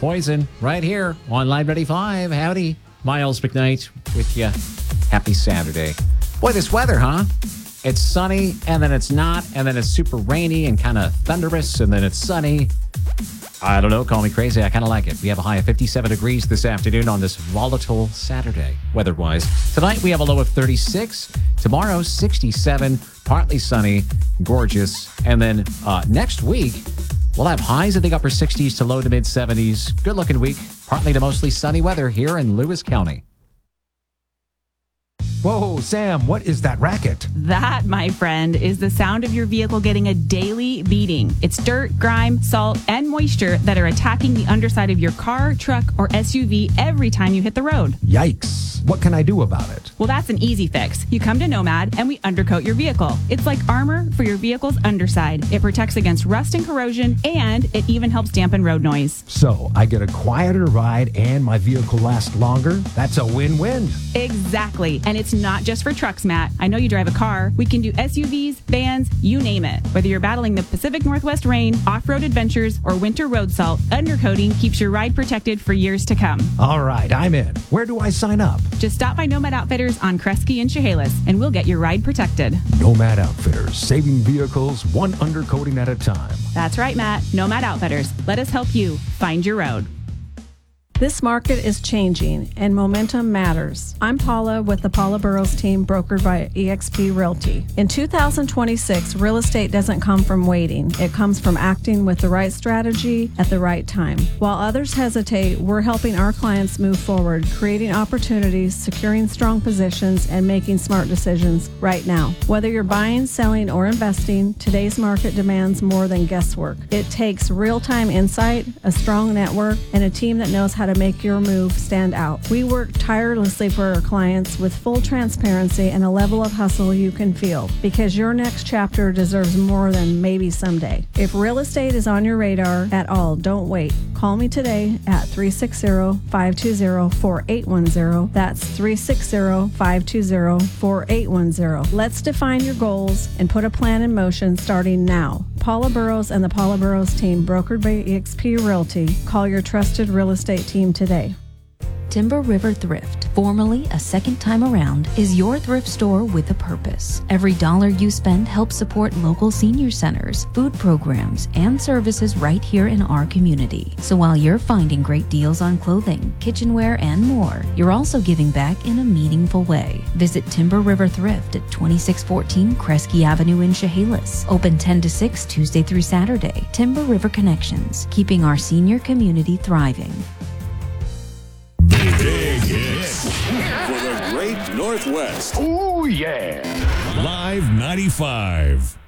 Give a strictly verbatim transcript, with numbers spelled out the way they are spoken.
Poison right here on Live ninety-five. Howdy. Miles McKnight with you. Happy Saturday. Boy, this weather, huh? It's sunny, and then it's not, and then it's super rainy and kind of thunderous, and then it's sunny. I don't know. Call me crazy. I kind of like it. We have a high of fifty-seven degrees this afternoon on this volatile Saturday, weather-wise. Tonight, we have a low of thirty-six. Tomorrow, sixty-seven. Partly sunny, gorgeous. And then uh, next week, we'll have highs in the upper sixties to low to mid seventies. Good-looking week. Partly to mostly sunny weather here in Lewis County. Whoa, Sam, what is that racket? That, my friend, is the sound of your vehicle getting a daily beating. It's dirt, grime, salt, and moisture that are attacking the underside of your car, truck, or S U V every time you hit the road. Yikes. What can I do about it? Well, that's an easy fix. You come to Nomad and we undercoat your vehicle. It's like armor for your vehicle's underside. It protects against rust and corrosion, and it even helps dampen road noise. So I get a quieter ride and my vehicle lasts longer? That's a win-win. Exactly. And it's not just for trucks, Matt. I know you drive a car. We can do S U Vs, vans, you name it. Whether you're battling the Pacific Northwest rain, off-road adventures, or winter road salt, undercoating keeps your ride protected for years to come. All right, I'm in. Where do I sign up? Just stop by Nomad Outfitters on Kresge and Chehalis, and we'll get your ride protected. Nomad Outfitters, saving vehicles one undercoating at a time. That's right, Matt. Nomad Outfitters. Let us help you find your road. This market is changing, and momentum matters. I'm Paula with the Paula Burrows team, brokered by eXp Realty. In two thousand twenty-six, real estate doesn't come from waiting. It comes from acting with the right strategy at the right time. While others hesitate, we're helping our clients move forward, creating opportunities, securing strong positions, and making smart decisions right now. Whether you're buying, selling, or investing, today's market demands more than guesswork. It takes real-time insight, a strong network, and a team that knows how to make your move stand out. We work tirelessly for our clients with full transparency and a level of hustle you can feel, because your next chapter deserves more than maybe someday. If real estate is on your radar at all, don't wait. Call me today at three six zero, five two zero, four eight one zero. That's three six zero, five two zero, four eight one zero. Let's define your goals and put a plan in motion starting now. Paula Burrows and the Paula Burrows team, brokered by eXp Realty. Call your trusted real estate team today. Timber River Thrift, formerly A Second Time Around, is your thrift store with a purpose. Every dollar you spend helps support local senior centers, food programs, and services right here in our community. So while you're finding great deals on clothing, kitchenware, and more, you're also giving back in a meaningful way. Visit Timber River Thrift at twenty-six fourteen Kresge Avenue in Chehalis. Open ten to six Tuesday through Saturday. Timber River Connections, keeping our senior community thriving. Big hits for the Great Northwest. Oh, yeah. Live ninety-five.